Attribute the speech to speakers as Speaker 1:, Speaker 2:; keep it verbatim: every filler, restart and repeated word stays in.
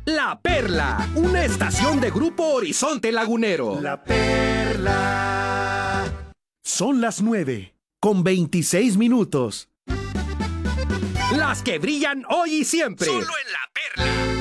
Speaker 1: La Perla, una estación de Grupo Horizonte Lagunero.
Speaker 2: La Perla.
Speaker 3: Son las nueve, con veintiséis minutos.
Speaker 1: Las que brillan hoy y siempre.
Speaker 2: Solo en La Perla.